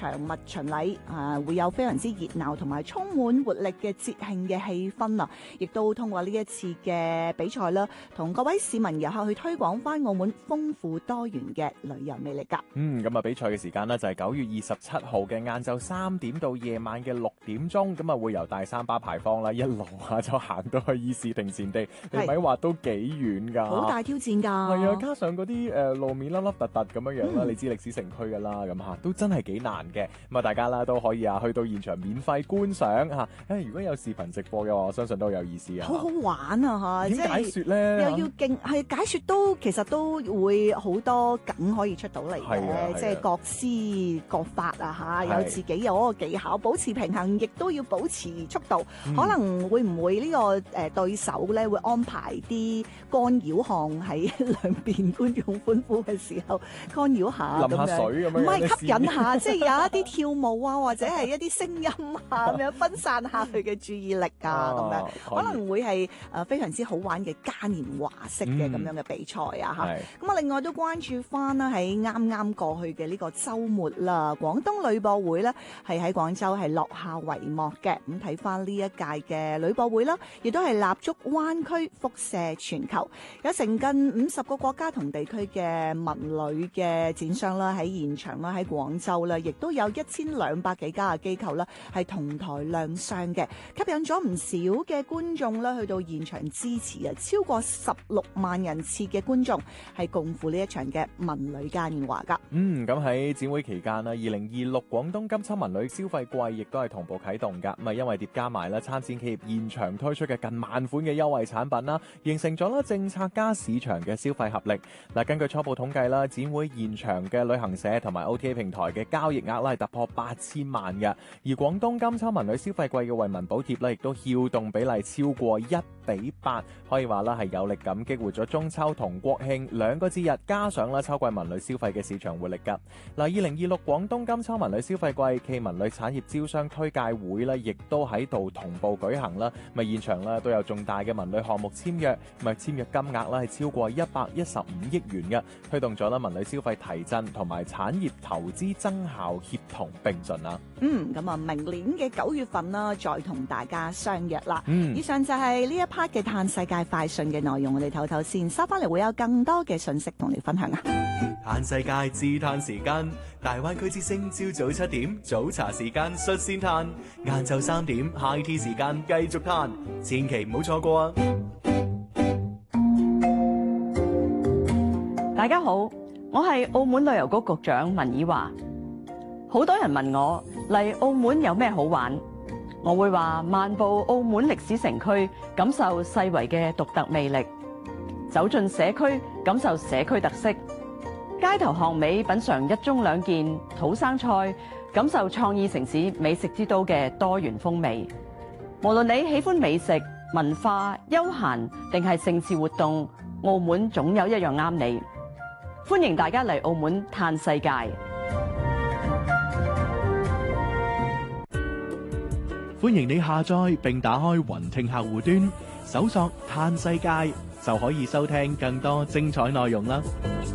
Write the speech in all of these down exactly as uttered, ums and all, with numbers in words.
場物巡禮啊，會有非常之熱鬧同埋充滿活力嘅節慶嘅氣氛啊！亦都通過呢一次嘅比賽啦，同各位市民遊客去推廣翻澳門豐富多元嘅旅遊魅力㗎。 嗯，咁啊，比賽嘅時間呢，就係九月二十七號嘅晏晝三點到夜晚嘅六點鐘，咁啊會由大三巴牌坊啦，一路下就行到去議事亭前地，你咪話都幾遠㗎？ 好大挑戰㗎！ 係啊，加上嗰啲誒路面凹凹凸凸咁樣樣啦， 嗯、 你知歷史城區㗎啦，咁嚇都真係幾難嘅。咁啊，大家啦都可以啊去到現場免費觀賞嚇。誒，如果有視頻直播嘅話，我相信都有意思啊！ 好好玩啊嚇！ 點解説咧？ 又要勁係解説都其實都會好多梗可以出到嚟嘅，即係各施各法啊嚇，有自己有嗰個技巧，保持平衡，亦都要保持速度。嗯、可能會唔會呢個誒對手咧會安排啲干擾項喺兩邊觀眾歡呼嘅時候干擾下， 淋下水咁樣， 唔係吸引下，即係有一啲跳舞啊，或者係一啲聲音啊咁樣分散下佢嘅注意力啊咁樣，可能會係誒非常之好玩嘅嘉年華式嘅咁樣嘅比賽啊嚇。咁啊，另外都關注翻啦，喺啱啱過去嘅呢個週末啦，廣東旅博會咧係喺廣州係落下帷幕嘅。咁睇翻呢一屆嘅旅博會啦，亦都係立足灣區輻射全球，有成近五十個國家同地區嘅文旅嘅展商啦喺現場啦，喺廣州啦，亦都有一千兩百幾家嘅機構啦係同台亮相嘅，吸引咗唔少嘅觀眾啦去到現場支持啊！超過十六萬人次嘅觀眾係共赴呢一場嘅文旅嘉年華㗎。 嗯，咁喺展會期間啦，二零二六廣東金秋文旅消費季亦都係同步啟動㗎。咁啊，因為疊加埋啦參展企業現場推出嘅近萬款嘅優惠產品啦，形成咗啦政策加市場嘅消費合力。嗱，根據初步統計啦，展會現場嘅旅行社同埋 O T A 平台嘅交易額啦係突破八千萬嘅，而廣東金秋文旅消費季嘅惠民補貼咧亦都撬動比例超過一比八，可以話啦係有力咁激活咗中秋同國慶兩個節日，加上啦秋季文旅消費嘅市場活力㗎。嗱，二零二六廣東金秋文旅消費季暨文旅產業招商推介會咧，亦都喺度同步舉行啦。咪現場咧都有重大嘅文旅項目簽約，咪簽約金額啦係超過一百一十五億元嘅，推動咗啦文旅消費提振同埋產業投資增效協同並進啦。 嗯，咁啊，明年嘅九月份啦，再同大家相約啦。 嗯， 以上就係呢一 part 嘅嘆世界快訊嘅內容，我哋唞唞先，收翻嚟會有更多嘅信息同你分享啊！ 嘆世界自嘆時間，大灣區之聲朝早七點早茶時間率先嘆，晏晝三點 high tea 時間繼續嘆，千祈唔好錯過啊！ 大家好，我係澳門旅遊局局長文以華。好多人問我嚟澳門有咩好玩，我會話漫步澳門歷史城區，感受世遺嘅獨特魅力；走進社區，感受社區特色；街頭巷尾品嘗一盅兩件土生菜，感受創意城市美食之都嘅多元風味。無論你喜歡美食、文化、休閒定係盛事活動，澳門總有一樣啱你。歡迎大家嚟澳門嘆世界。 歡迎你下載並打開雲聽客戶端，搜索嘆世界就可以收聽更多精彩內容啦。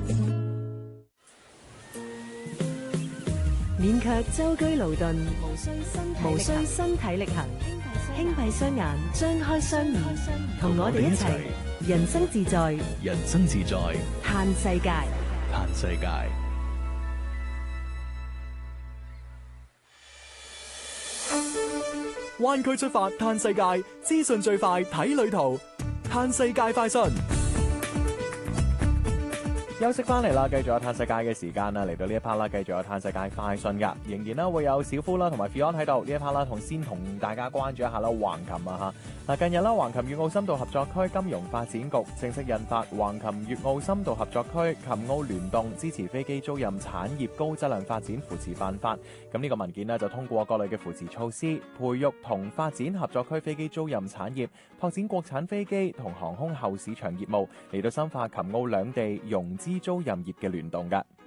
勉強舟車勞頓，無需身無需身體力行，輕閉雙眼，張開雙耳，同我哋一齊人生自在， 人生自在， 嘆世界， 嘆世界。灣區出發嘆世界，資訊最快睇旅途，嘆世界快訊。 休息翻嚟啦，繼續有嘆世界嘅時間啦，嚟到呢一 part 啦，繼續有嘆世界快訊噶，仍然啦會有小夫啦同埋 Fion 喺度呢一 part 啦，同先同大家關注一下啦橫琴啊吓。嗱，近日啦橫琴粵澳深度合作區金融發展局正式印發橫琴粵澳深度合作區琴澳聯動支持飛機租賃產業高質量發展扶持辦法。咁呢個文件呢，就通過各類嘅扶持措施，培育同發展合作區飛機租賃產業，拓展國產飛機同航空後市場業務，嚟到深化琴澳兩地融資租賃業嘅聯動噶。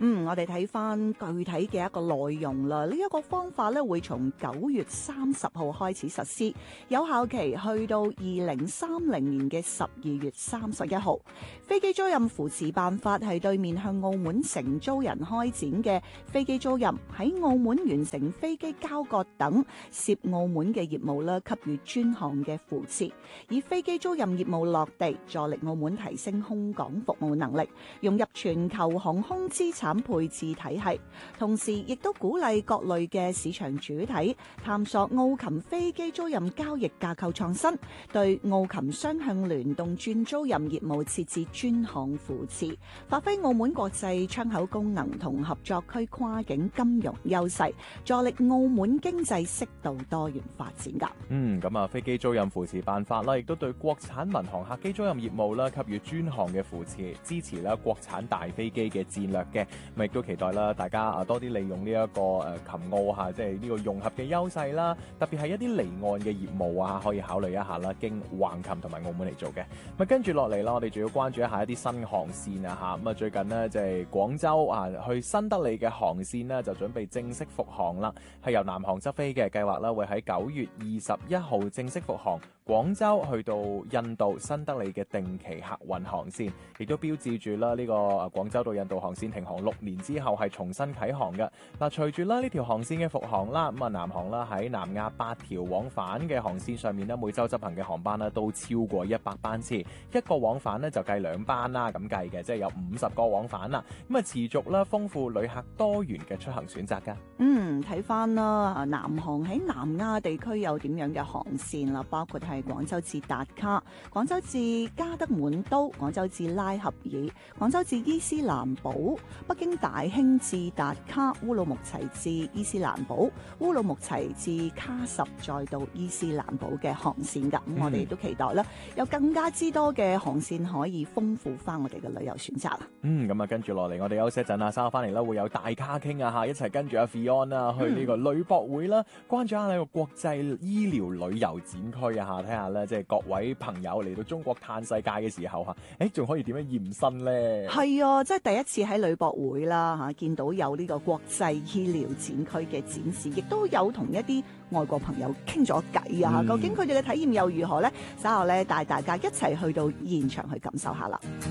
嗯，我哋睇翻具體嘅一個內容啦。呢、這、一個方法咧會從九月三十號開始實施，有效期去到二零三零年嘅十二月三十一號。飛機租賃扶持辦法係對面向澳門承租人開展嘅飛機租賃，喺澳門完成飛機交割等涉澳門嘅業務啦，給予專項嘅扶持，以飛機租賃業務落地，助力澳門提升空港服務能力，融入全球航空資產配置體系，同時亦都鼓勵各類嘅市場主體探索澳琴飛機租賃交易架構創新，對澳琴雙向聯動轉租賃業務設置專項扶持，發揮澳門國際窗口功能同合作區跨境金融優勢，助力澳門經濟適度多元發展噶。 嗯，咁啊，飛機租賃扶持辦法啦，亦都對國產民航客機租賃業務啦給予專項嘅扶持，支持啦國產大飛機嘅戰略嘅。咁亦都期待啦，大家啊多啲利用呢一個誒琴澳嚇，即係呢個融合嘅優勢啦。特別係一啲離岸嘅業務啊，可以考慮一下啦，經橫琴同埋澳門嚟做嘅。咁跟住落嚟啦，我哋仲要關注一下一啲新航線啊嚇。咁啊，最近呢，就係廣州啊去新德里嘅航線呢，就準備正式復航啦，係由南航執飛嘅計劃啦，會喺九月二十一號正式復航。廣州去到印度新德里嘅定期客運航線，亦都標誌住啦呢個廣州到印度航線停航六年之後係重新啟航嘅。嗱，隨住啦呢條航線嘅復航啦，咁啊南航啦喺南亞八條往返嘅航線上面咧，每週執行嘅航班咧都超過一百班次，一個往返咧就計兩班啦咁計嘅，即係有五十個往返啦。咁啊持續啦豐富旅客多元嘅出行選擇㗎。 嗯，睇翻啦，南航喺南亞地區有點樣嘅航線啦，包括係廣州至達卡、廣州至加德滿都、廣州至拉合爾、廣州至伊斯蘭堡、北京大興至達卡、烏魯木齊至伊斯蘭堡、烏魯木齊至卡什，再到伊斯蘭堡嘅航線㗎。咁、嗯、我哋都期待啦，有更加之多嘅航線可以豐富翻我哋嘅旅遊選擇啦。 嗯，咁啊跟住落嚟，我哋休息一陣啊，稍後翻嚟啦，會有大咖傾啊嚇，一齊跟住阿 Fion 啦去呢個旅博會啦，關注下呢個國際醫療旅遊展區啊嚇，睇下咧即係各位朋友嚟到中國嘆世界嘅時候嚇，誒仲可以點樣驗身咧？係啊，即係第一次喺旅博會啦嚇，見到有呢個國際醫療展區嘅展示，亦都有同一啲外國朋友傾咗偈啊！究竟佢哋嘅體驗又如何咧？稍後咧帶大家一齊去到現場去感受下啦。